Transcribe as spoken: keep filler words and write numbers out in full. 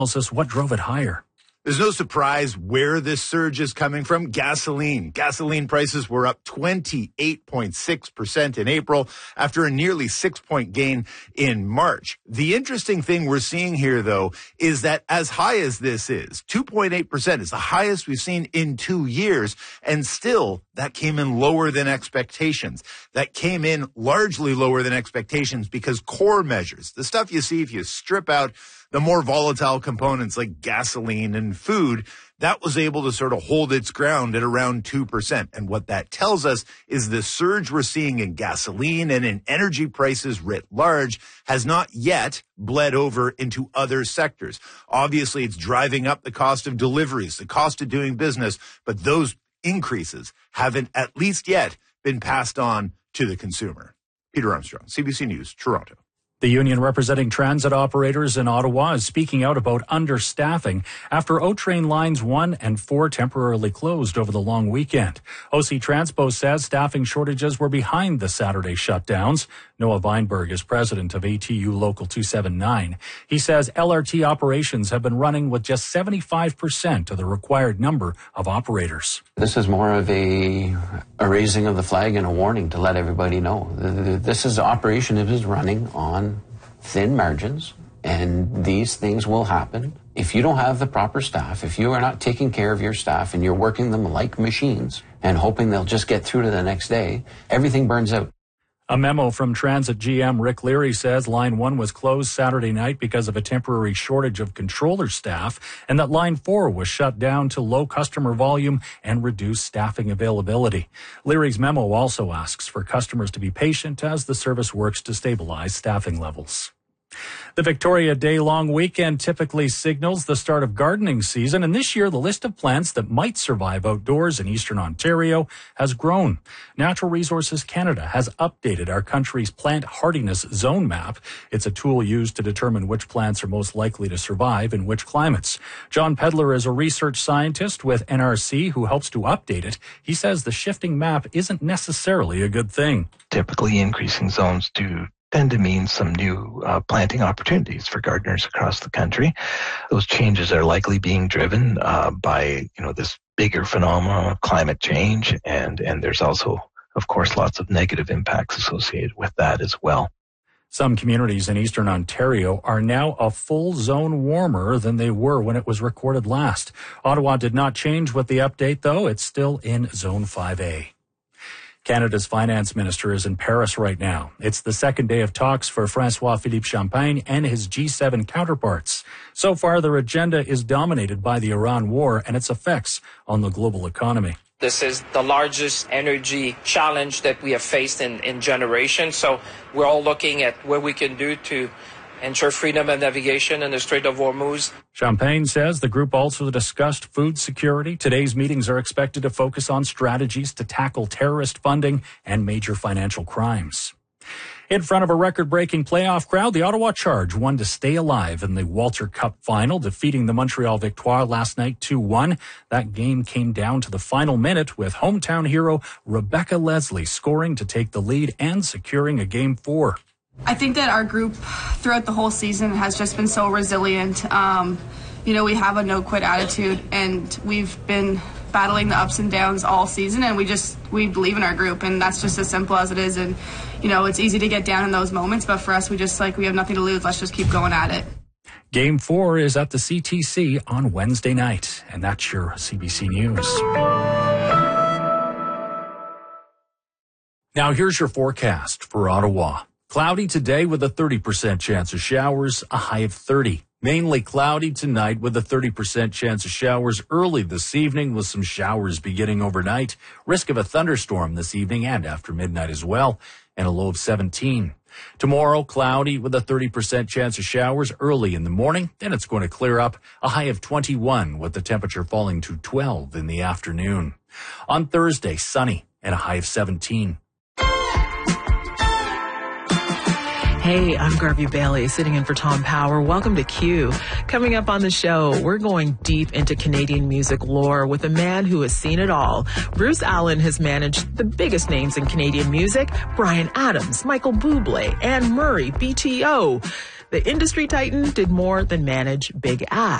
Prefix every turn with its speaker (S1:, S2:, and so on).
S1: us what drove it higher.
S2: There's no surprise where this surge is coming from. Gasoline. Gasoline prices were up twenty-eight point six percent in April after a nearly six-point gain in March. The interesting thing we're seeing here, though, is that as high as this is, two point eight percent is the highest we've seen in two years, and still that came in lower than expectations. That came in largely lower than expectations because core measures, the stuff you see if you strip out the more volatile components like gasoline and food, that was able to sort of hold its ground at around two percent. And what that tells us is the surge we're seeing in gasoline and in energy prices writ large has not yet bled over into other sectors. Obviously, it's driving up the cost of deliveries, the cost of doing business, but those increases haven't at least yet been passed on to the consumer. Peter Armstrong, C B C News, Toronto.
S1: The union representing transit operators in Ottawa is speaking out about understaffing after O Train Lines one and four temporarily closed over the long weekend. O C Transpo says staffing shortages were behind the Saturday shutdowns. Noah Weinberg is president of A T U Local two seventy-nine. He says L R T operations have been running with just seventy-five percent of the required number of operators.
S3: This is more of a, a raising of the flag and a warning to let everybody know. This is operation that is running on thin margins, and these things will happen. If you don't have the proper staff, if you are not taking care of your staff and you're working them like machines and hoping they'll just get through to the next day, everything burns out.
S1: A memo from Transit G M Rick Leary says Line one was closed Saturday night because of a temporary shortage of controller staff, and that Line four was shut down to low customer volume and reduced staffing availability. Leary's memo also asks for customers to be patient as the service works to stabilize staffing levels. The Victoria Day long weekend typically signals the start of gardening season, and this year the list of plants that might survive outdoors in eastern Ontario has grown. Natural Resources Canada has updated our country's plant hardiness zone map. It's a tool used to determine which plants are most likely to survive in which climates. John Pedler is a research scientist with N R C who helps to update it. He says the shifting map isn't necessarily a good thing.
S4: Typically, increasing zones do tend to mean some new uh, planting opportunities for gardeners across the country. Those changes are likely being driven uh, by, you know, this bigger phenomenon of climate change, and and there's also, of course, lots of negative impacts associated with that as well.
S1: Some communities in eastern Ontario are now a full zone warmer than they were when it was recorded last. Ottawa did not change with the update, though. It's still in Zone five A. Canada's finance minister is in Paris right now. It's the second day of talks for François-Philippe Champagne and his G seven counterparts. So far, their agenda is dominated by the Iran war and its effects on the global economy.
S5: This is the largest energy challenge that we have faced in, in generations. So we're all looking at what we can do to ensure freedom of navigation in the Strait of Hormuz.
S1: Champagne says the group also discussed food security. Today's meetings are expected to focus on strategies to tackle terrorist funding and major financial crimes. In front of a record-breaking playoff crowd, the Ottawa Charge won to stay alive in the Walter Cup final, defeating the Montreal Victoire last night two one. That game came down to the final minute with hometown hero Rebecca Leslie scoring to take the lead and securing a game four.
S6: I think that our group throughout the whole season has just been so resilient. Um, you know, we have a no-quit attitude, and we've been battling the ups and downs all season, and we just, we believe in our group, and that's just as simple as it is. And, you know, it's easy to get down in those moments, but for us, we just, like, we have nothing to lose. Let's just keep going at it.
S1: Game four is at the C T C on Wednesday night, and that's your C B C News. Now here's your forecast for Ottawa. Cloudy today with a thirty percent chance of showers, a high of thirty. Mainly cloudy tonight with a thirty percent chance of showers early this evening with some showers beginning overnight. Risk of a thunderstorm this evening and after midnight as well, and a low of seventeen. Tomorrow, cloudy with a thirty percent chance of showers early in the morning. Then it's going to clear up, a high of twenty-one with the temperature falling to twelve in the afternoon. On Thursday, sunny and a high of seventeen.
S7: Hey, I'm Garvey Bailey, sitting in for Tom Power. Welcome to Q. Coming up on the show, we're going deep into Canadian music lore with a man who has seen it all. Bruce Allen has managed the biggest names in Canadian music: Bryan Adams, Michael Bublé, Anne Murray, B T O. The industry titan did more than manage big acts.